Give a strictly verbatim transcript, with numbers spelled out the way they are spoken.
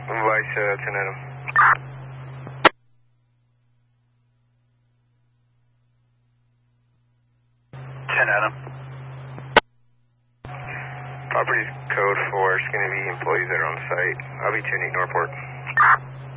Vice, uh, ten Adam. ten Adam. Property code four is going to be employees that are on site. I'll be ten eight Northport.